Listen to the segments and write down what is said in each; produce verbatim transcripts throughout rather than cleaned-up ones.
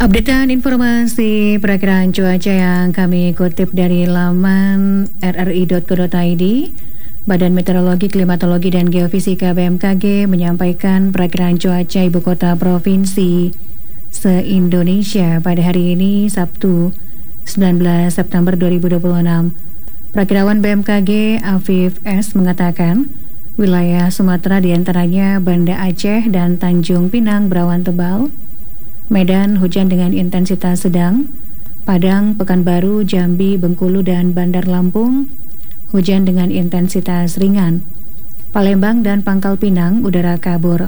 Updatean informasi perakiraan cuaca yang kami kutip dari laman r r i dot co dot i d. Badan Meteorologi, Klimatologi, dan Geofisika B M K G menyampaikan perakiraan cuaca ibu kota provinsi se-Indonesia pada hari ini Sabtu sembilan belas September dua ribu dua puluh enam. Perakirawan B M K G Afif S mengatakan wilayah Sumatera diantaranya Banda Aceh dan Tanjung Pinang berawan tebal, Medan hujan dengan intensitas sedang, Padang, Pekanbaru, Jambi, Bengkulu, dan Bandar Lampung hujan dengan intensitas ringan, Palembang dan Pangkal Pinang udara kabur.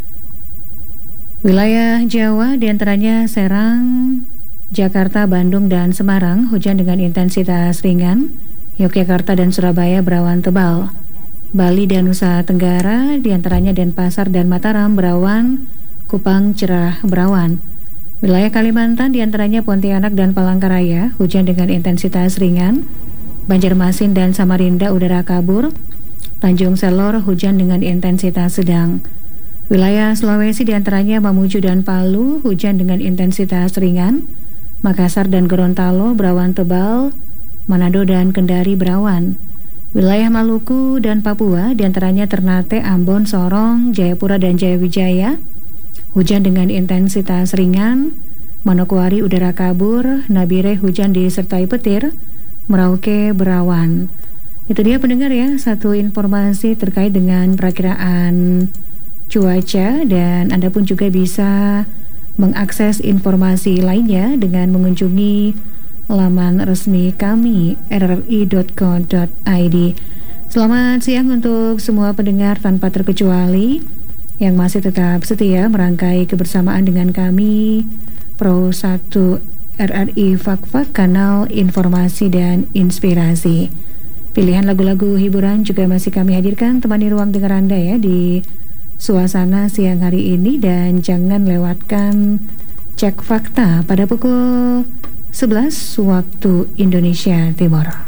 Wilayah Jawa diantaranya Serang, Jakarta, Bandung, dan Semarang hujan dengan intensitas ringan, Yogyakarta dan Surabaya berawan tebal. Bali dan Nusa Tenggara diantaranya Denpasar dan Mataram berawan, Kupang cerah berawan. Wilayah Kalimantan diantaranya Pontianak dan Palangkaraya hujan dengan intensitas ringan, Banjarmasin dan Samarinda udara kabur, Tanjung Selor hujan dengan intensitas sedang. Wilayah Sulawesi diantaranya Mamuju dan Palu hujan dengan intensitas ringan, Makassar dan Gorontalo berawan tebal, Manado dan Kendari berawan. Wilayah Maluku dan Papua diantaranya Ternate, Ambon, Sorong, Jayapura dan Jayawijaya hujan dengan intensitas ringan, Manokwari udara kabur, Nabire hujan disertai petir, Merauke berawan. Itu dia pendengar ya, satu informasi terkait dengan perakiraan cuaca, dan Anda pun juga bisa mengakses informasi lainnya dengan mengunjungi laman resmi kami r r i dot co dot i d. Selamat siang untuk semua pendengar tanpa terkecuali yang masih tetap setia merangkai kebersamaan dengan kami Pro satu R R I Fak-Fak, kanal informasi dan inspirasi. Pilihan lagu-lagu hiburan juga masih kami hadirkan temani ruang dengar Anda ya di suasana siang hari ini, dan jangan lewatkan cek fakta pada pukul sebelas waktu Indonesia Timur.